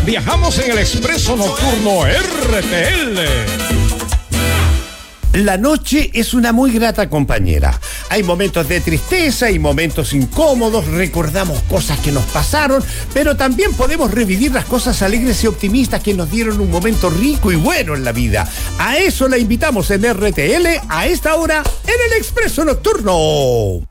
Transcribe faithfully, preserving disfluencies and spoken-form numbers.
Viajamos en el Expreso Nocturno R T L. La noche es una muy grata compañera. Hay momentos de tristeza y momentos incómodos, recordamos cosas que nos pasaron, pero también podemos revivir las cosas alegres y optimistas que nos dieron un momento rico y bueno en la vida. A eso la invitamos en R T L a esta hora en el Expreso Nocturno.